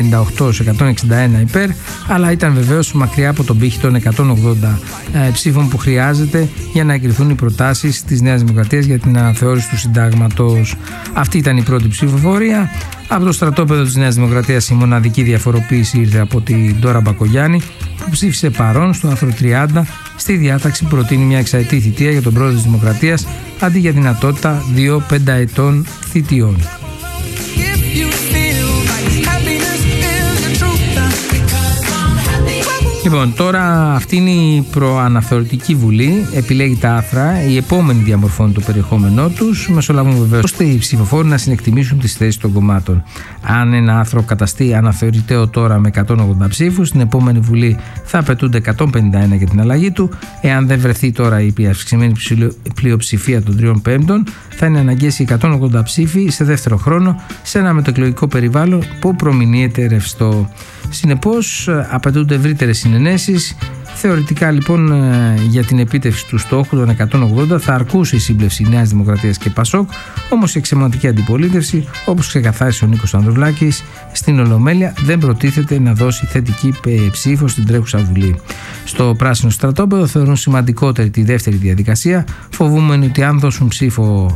161 υπέρ, αλλά ήταν βεβαίως μακριά από τον πύχη των 180 ψήφων που χρειάζεται για να εγκριθούν οι προτάσεις της Νέας Δημοκρατίας για την αναθεώρηση του συντάγματος. Αυτή ήταν η πρώτη ψηφοφορία. Από το στρατόπεδο της Νέας Δημοκρατίας η μοναδική διαφοροποίηση ήρθε από την Ντόρα Μπακογιάννη, που ψήφισε παρόν στο άρθρο 30 στη διάταξη που προτείνει μια εξαετή θητεία για τον πρόεδρο της Δημοκρατίας αντί για δυνατότητα 2 πενταετών θητιών. Λοιπόν, τώρα αυτή είναι η προαναθεωρητική βουλή. Επιλέγει τα άθρα, η επόμενη διαμορφώνει το περιεχόμενό τους. Μεσολαβούν βεβαίως ώστε οι ψηφοφόροι να συνεκτιμήσουν τις θέσεις των κομμάτων. Αν ένα άθρο καταστεί αναθεωρητέο τώρα με 180 ψήφους, στην επόμενη βουλή θα απαιτούνται 151 για την αλλαγή του. Εάν δεν βρεθεί τώρα η αυξημένη πλειοψηφία των 3/5, θα είναι αναγκαίες οι 180 ψήφοι σε δεύτερο χρόνο σε ένα μετεκλογικό περιβάλλον που προμηνύεται ρευστό. Συνεπώς, απαιτούνται ευρύτερες συνενέσεις. Θεωρητικά λοιπόν για την επίτευξη του στόχου των 180 θα αρκούσε η σύμπλευση Νέας Δημοκρατίας και Πασόκ, όμως η εξαιμματική αντιπολίτευση, όπως ξεκαθάρισε ο Νίκος Ανδρουλάκης στην Ολομέλεια, δεν προτίθεται να δώσει θετική ψήφο στην τρέχουσα βουλή. Στο πράσινο στρατόπεδο θεωρούν σημαντικότερη τη δεύτερη διαδικασία, φοβούμενοι ότι αν δώσουν ψήφο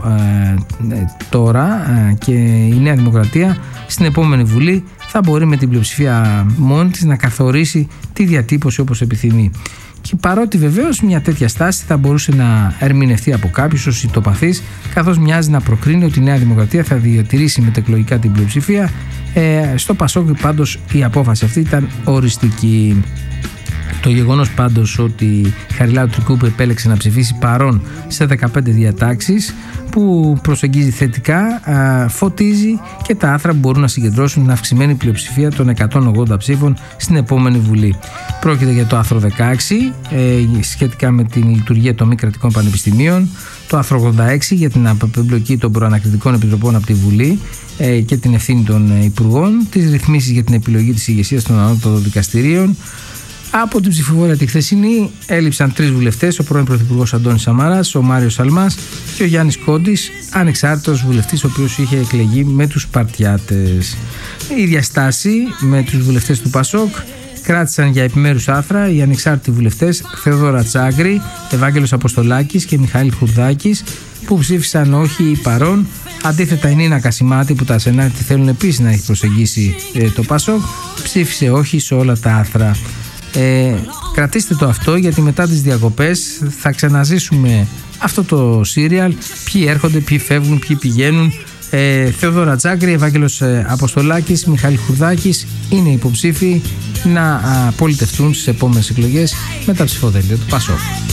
τώρα και η Νέα Δημοκρατία στην επόμενη βουλή θα μπορεί με την πλειοψηφία μόνη της να καθορίσει τη διατύπωση όπως επιθυμεί. Και παρότι βεβαίως μια τέτοια στάση θα μπορούσε να ερμηνευτεί από κάποιους ως ηττοπαθής, καθώς μοιάζει να προκρίνει ότι η Νέα Δημοκρατία θα διατηρήσει μετεκλογικά την πλειοψηφία, στο Πασόκ πάντως η απόφαση αυτή ήταν οριστική. Το γεγονός πάντως ότι η Χαριλάου Τρικούπου επέλεξε να ψηφίσει παρόν σε 15 διατάξεις που προσεγγίζει θετικά, φωτίζει και τα άθρα που μπορούν να συγκεντρώσουν την αυξημένη πλειοψηφία των 180 ψήφων στην επόμενη βουλή. Πρόκειται για το άρθρο 16 σχετικά με την λειτουργία των μη κρατικών πανεπιστημίων, το άρθρο 86 για την απεμπλοκή των προανακριτικών επιτροπών από τη Βουλή και την ευθύνη των υπουργών, τις ρυθμίσεις για την επιλογή της ηγεσίας των ανώτατων δικαστηρίων. Από την ψηφοφορία τη χθεσινή έλειψαν 3 βουλευτές, ο πρώην Πρωθυπουργός Αντώνης Σαμαράς, ο Μάριος Σαλμάς και ο Γιάννης Κόντης, ανεξάρτητος βουλευτής, ο οποίος είχε εκλεγεί με τους Σπαρτιάτες. Η διαστάση με τους βουλευτές του Πασόκ κράτησαν για επιμέρους άθρα οι ανεξάρτητοι βουλευτές Θεοδόρα Τσάγκρη, Ευάγγελος Αποστολάκης και Μιχαήλ Χουρδάκης, που ψήφισαν όχι ή παρόν. Αντίθετα, η Νίνα Κασιμάτη, που τα Σενάτη θέλουν επίσης να έχει προσεγγίσει το Πασόκ, ψήφισε όχι σε όλα τα άθρα. Κρατήστε το αυτό, γιατί μετά τις διακοπές θα ξαναζήσουμε αυτό το σύριαλ, ποιοι έρχονται, ποιοι φεύγουν, ποιοι πηγαίνουν. Θεοδόρα Τσάγκρη, Ευάγγελος Αποστολάκης, Μιχαήλ Χουρδάκης είναι υποψήφοι να πολιτευτούν στις επόμενες εκλογές με τα ψηφοδέλτια του Πασόκ.